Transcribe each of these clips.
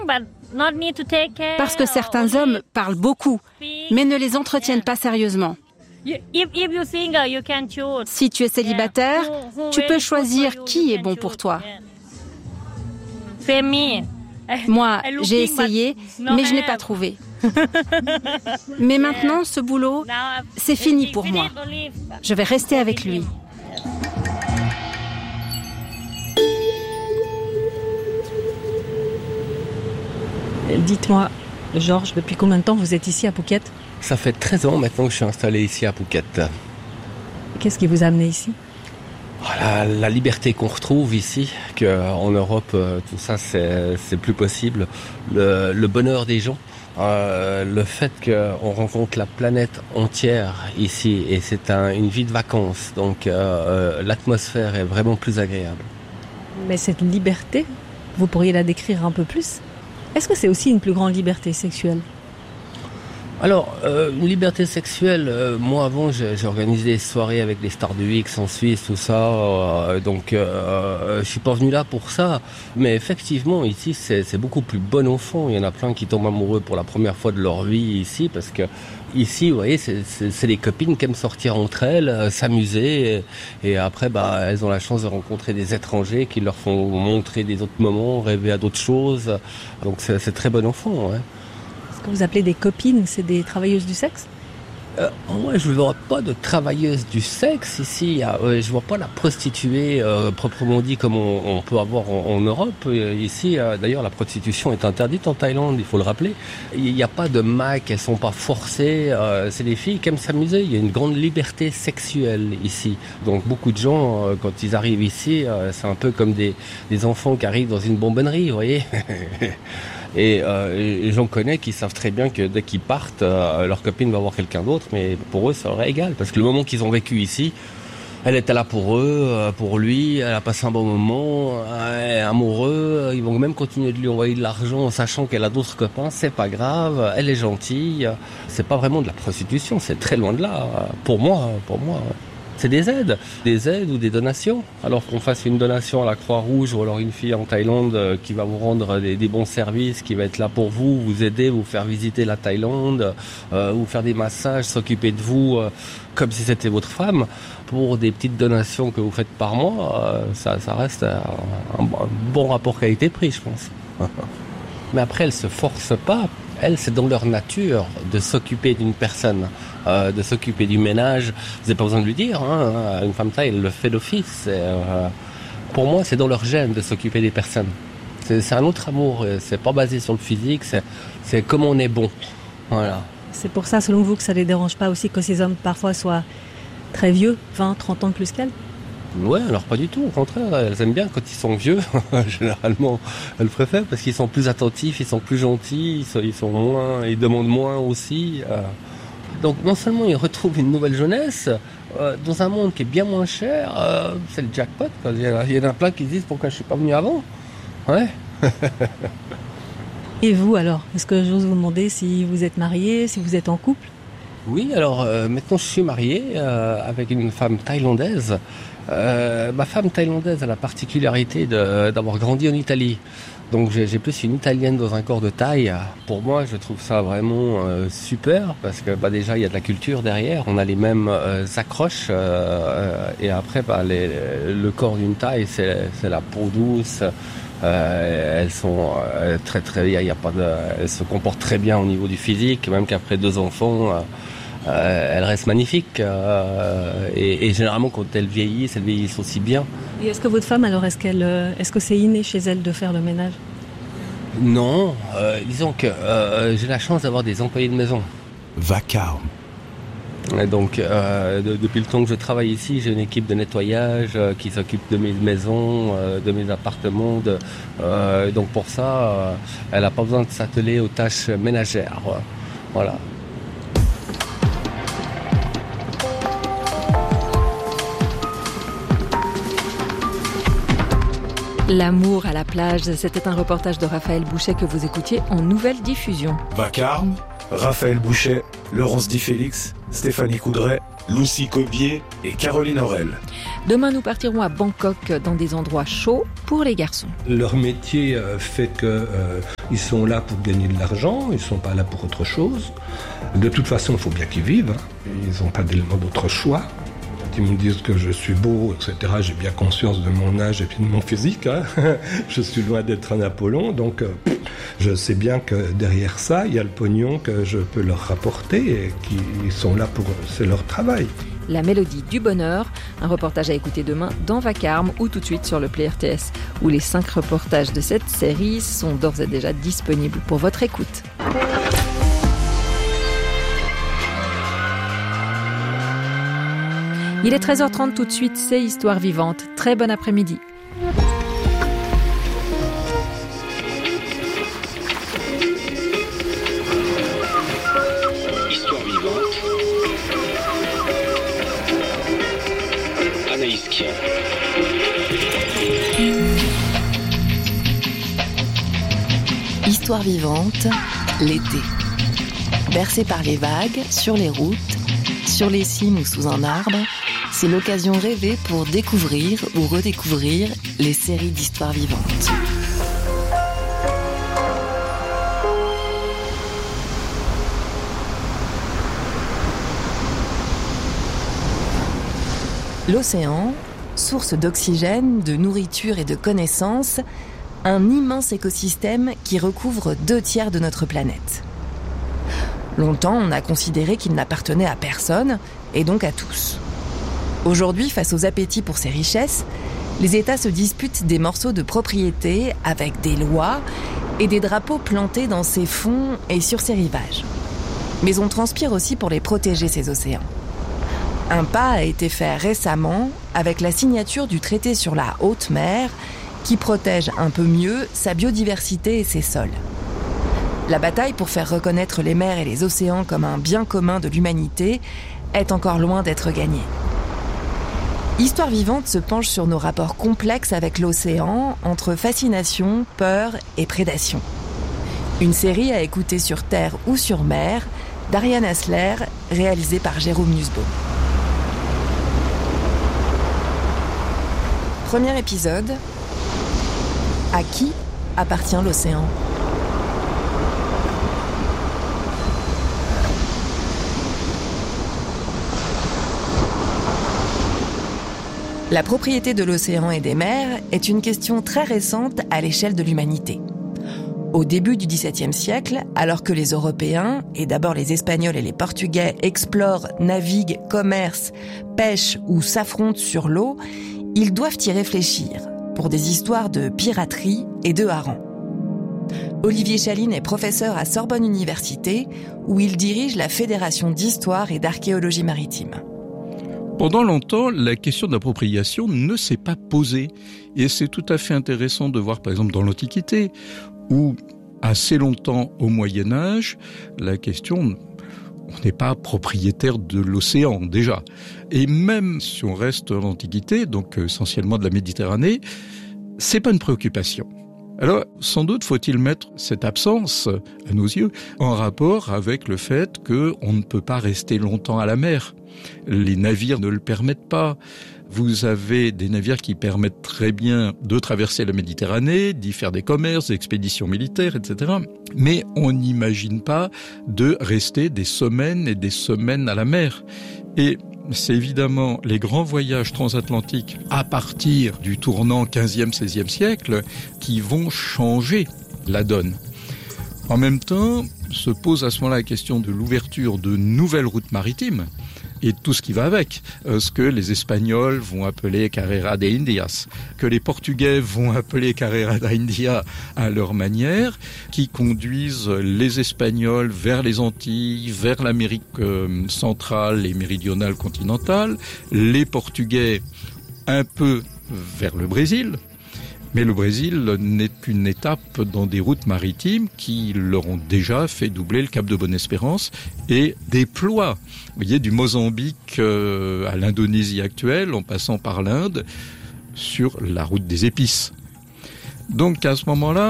Parce que certains hommes parlent beaucoup, mais ne les entretiennent pas sérieusement. Si tu es célibataire, tu peux choisir qui est bon pour toi. Moi, j'ai essayé, mais je n'ai pas trouvé. Mais maintenant, ce boulot, c'est fini pour moi. Je vais rester avec lui. Dites-moi, Georges, depuis combien de temps vous êtes ici à Phuket ? Ça fait 13 ans maintenant que je suis installé ici à Phuket. Qu'est-ce qui vous a amené ici ? La liberté qu'on retrouve ici, qu'en Europe, tout ça, c'est plus possible. Le bonheur des gens, le fait qu'on rencontre la planète entière ici, et c'est une vie de vacances, donc l'atmosphère est vraiment plus agréable. Mais cette liberté, vous pourriez la décrire un peu plus ? Est-ce que c'est aussi une plus grande liberté sexuelle ? Alors, une liberté sexuelle, moi avant j'ai organisé des soirées avec les stars du X en Suisse, tout ça, donc je suis pas venu là pour ça, mais effectivement ici c'est beaucoup plus bon enfant, il y en a plein qui tombent amoureux pour la première fois de leur vie ici, parce que ici, vous voyez, c'est des copines qui aiment sortir entre elles, s'amuser, et après elles ont la chance de rencontrer des étrangers qui leur font montrer des autres moments, rêver à d'autres choses, donc c'est très bon enfant, ouais. Ce que vous appelez des copines, c'est des travailleuses du sexe ? Moi, je ne vois pas de travailleuse du sexe ici. Je vois pas la prostituée proprement dit comme on peut avoir en Europe. Ici, d'ailleurs, la prostitution est interdite en Thaïlande, il faut le rappeler. Il n'y a pas de macs, elles sont pas forcées. C'est des filles qui aiment s'amuser. Il y a une grande liberté sexuelle ici. Donc, beaucoup de gens, quand ils arrivent ici, c'est un peu comme des enfants qui arrivent dans une bonbonnerie, vous voyez. Et j'en connais qui savent très bien que dès qu'ils partent, leur copine va voir quelqu'un d'autre, mais pour eux, ça leur est égal. Parce que le moment qu'ils ont vécu ici, elle était là pour eux, pour lui, elle a passé un bon moment, elle est amoureux, ils vont même continuer de lui envoyer de l'argent en sachant qu'elle a d'autres copains, c'est pas grave, elle est gentille. C'est pas vraiment de la prostitution, c'est très loin de là, pour moi. C'est des aides ou des donations. Alors qu'on fasse une donation à la Croix-Rouge ou alors une fille en Thaïlande qui va vous rendre des bons services, qui va être là pour vous aider, vous faire visiter la Thaïlande, vous faire des massages, s'occuper de vous comme si c'était votre femme. Pour des petites donations que vous faites par mois, ça reste un bon rapport qualité-prix, je pense. Mais après, elles se forcent pas. Elles, c'est dans leur nature de s'occuper d'une personne, de s'occuper du ménage. Vous n'avez pas besoin de lui dire, hein, une femme thaï, elle le fait d'office. Pour moi, c'est dans leur gène de s'occuper des personnes. C'est un autre amour, c'est pas basé sur le physique, c'est comme on est bon. Voilà. C'est pour ça, selon vous, que ça ne les dérange pas aussi que ces hommes parfois soient très vieux, 20, 30 ans de plus qu'elles ? Ouais, alors pas du tout, au contraire, elles aiment bien quand ils sont vieux, généralement elles préfèrent parce qu'ils sont plus attentifs, ils sont plus gentils, ils demandent moins aussi. Donc non seulement ils retrouvent une nouvelle jeunesse, dans un monde qui est bien moins cher, c'est le jackpot, quoi. Il y en a plein qui se disent pourquoi je suis pas venu avant. Ouais. Et vous alors, est-ce que j'ose vous demander si vous êtes marié, si vous êtes en couple ? Oui, alors maintenant je suis marié avec une femme thaïlandaise. Ma femme thaïlandaise a la particularité d'avoir grandi en Italie. Donc j'ai plus une italienne dans un corps de Thaï. Pour moi, je trouve ça vraiment super parce que déjà il y a de la culture derrière, on a les mêmes accroches et après le corps d'une Thaï c'est la peau douce. Elles sont très elles se comportent très bien au niveau du physique, même qu'après 2 enfants. Elles restent magnifiques et généralement quand elles vieillissent aussi bien. Et est-ce que votre femme, alors, est-ce que c'est inné chez elle de faire le ménage ? Non, disons que j'ai la chance d'avoir des employés de maison. Vacarme. Donc depuis le temps que je travaille ici, j'ai une équipe de nettoyage qui s'occupe de mes maisons, de mes appartements. Donc pour ça, elle n'a pas besoin de s'atteler aux tâches ménagères. Voilà. L'amour à la plage, c'était un reportage de Raphaël Bouchet que vous écoutiez en nouvelle diffusion. Vacarme, Raphaël Bouchet, Laurence Di Félix, Stéphanie Coudray, Lucie Cobier et Caroline Aurel. Demain, nous partirons à Bangkok dans des endroits chauds pour les garçons. Leur métier fait qu'ils sont là pour gagner de l'argent, ils ne sont pas là pour autre chose. De toute façon, il faut bien qu'ils vivent. Ils n'ont pas tellement d'autre choix. Ils me disent que je suis beau, etc. J'ai bien conscience de mon âge et puis de mon physique. Je suis loin d'être un Apollon, donc je sais bien que derrière ça, il y a le pognon que je peux leur rapporter et qu'ils sont là pour... c'est leur travail. La mélodie du bonheur, un reportage à écouter demain dans Vacarme ou tout de suite sur le Play RTS, où les 5 reportages de cette série sont d'ores et déjà disponibles pour votre écoute. Il est 13h30 tout de suite, c'est Histoire vivante. Très bon après-midi. Histoire vivante. Anaïs Kien. Histoire vivante, l'été. Bercé par les vagues, sur les routes, sur les cimes ou sous un arbre, c'est l'occasion rêvée pour découvrir ou redécouvrir les séries d'histoires vivantes. L'océan, source d'oxygène, de nourriture et de connaissances, un immense écosystème qui recouvre 2/3 de notre planète. Longtemps, on a considéré qu'il n'appartenait à personne, et donc à tous. Aujourd'hui, face aux appétits pour ces richesses, les États se disputent des morceaux de propriété avec des lois et des drapeaux plantés dans ces fonds et sur ces rivages. Mais on transpire aussi pour les protéger, ces océans. Un pas a été fait récemment avec la signature du traité sur la haute mer qui protège un peu mieux sa biodiversité et ses sols. La bataille pour faire reconnaître les mers et les océans comme un bien commun de l'humanité est encore loin d'être gagnée. Histoire vivante se penche sur nos rapports complexes avec l'océan, entre fascination, peur et prédation. Une série à écouter sur terre ou sur mer, d'Ariane Hasler, réalisée par Jérôme Nussbaum. Premier épisode. À qui appartient l'océan ? La propriété de l'océan et des mers est une question très récente à l'échelle de l'humanité. Au début du XVIIe siècle, alors que les Européens, et d'abord les Espagnols et les Portugais, explorent, naviguent, commercent, pêchent ou s'affrontent sur l'eau, ils doivent y réfléchir pour des histoires de piraterie et de harengs. Olivier Chaline est professeur à Sorbonne Université, où il dirige la Fédération d'histoire et d'archéologie maritime. Pendant longtemps, la question d'appropriation ne s'est pas posée. Et c'est tout à fait intéressant de voir, par exemple, dans l'Antiquité, où assez longtemps au Moyen-Âge, la question, on n'est pas propriétaire de l'océan déjà. Et même si on reste dans l'Antiquité, donc essentiellement de la Méditerranée, c'est pas une préoccupation. Alors, sans doute faut-il mettre cette absence, à nos yeux, en rapport avec le fait qu'on ne peut pas rester longtemps à la mer. Les navires ne le permettent pas. Vous avez des navires qui permettent très bien de traverser la Méditerranée, d'y faire des commerces, des expéditions militaires, etc. Mais on n'imagine pas de rester des semaines et des semaines à la mer. Et c'est évidemment les grands voyages transatlantiques à partir du tournant 15e, 16e siècle qui vont changer la donne. En même temps, se pose à ce moment-là la question de l'ouverture de nouvelles routes maritimes et tout ce qui va avec, ce que les Espagnols vont appeler Carrera de Indias, que les Portugais vont appeler Carrera da India à leur manière, qui conduisent les Espagnols vers les Antilles, vers l'Amérique centrale et méridionale continentale, les Portugais un peu vers le Brésil. Mais le Brésil n'est qu'une étape dans des routes maritimes qui leur ont déjà fait doubler le Cap de Bonne-Espérance et déploient, vous voyez, du Mozambique à l'Indonésie actuelle, en passant par l'Inde, sur la route des épices. Donc à ce moment-là,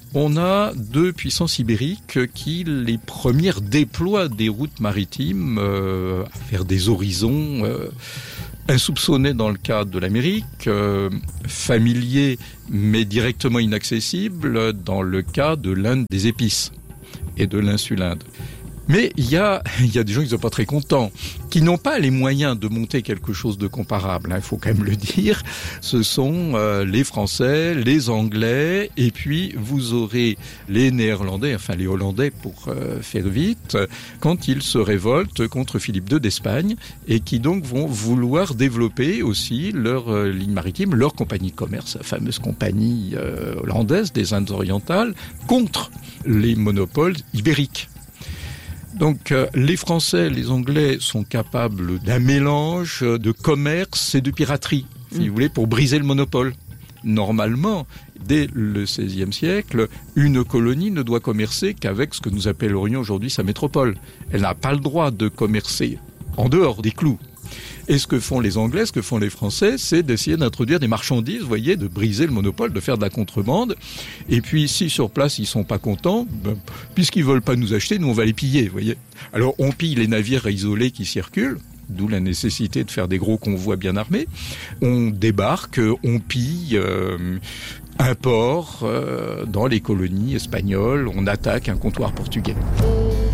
on a deux puissances ibériques qui, les premières, déploient des routes maritimes vers des horizons insoupçonnés dans le cas de l'Amérique, familiers mais directement inaccessibles dans le cas de l'Inde des épices et de l'insulinde. Mais il y a des gens qui ne sont pas très contents, qui n'ont pas les moyens de monter quelque chose de comparable, il faut quand même le dire. Ce sont les Français, les Anglais, et puis vous aurez les Néerlandais, enfin les Hollandais pour faire vite, quand ils se révoltent contre Philippe II d'Espagne, et qui donc vont vouloir développer aussi leur ligne maritime, leur compagnie de commerce, la fameuse compagnie hollandaise des Indes orientales, contre les monopoles ibériques. Donc les Français, les Anglais sont capables d'un mélange de commerce et de piraterie, si vous voulez, pour briser le monopole. Normalement, dès le XVIe siècle, une colonie ne doit commercer qu'avec ce que nous appellerions aujourd'hui sa métropole. Elle n'a pas le droit de commercer en dehors des clous. Et ce que font les Anglais, ce que font les Français, c'est d'essayer d'introduire des marchandises, vous voyez, de briser le monopole, de faire de la contrebande. Et puis, si sur place, ils sont pas contents, puisqu'ils veulent pas nous acheter, nous, on va les piller, vous voyez. Alors, on pille les navires isolés qui circulent, d'où la nécessité de faire des gros convois bien armés. On débarque, on pille un port dans les colonies espagnoles, on attaque un comptoir portugais.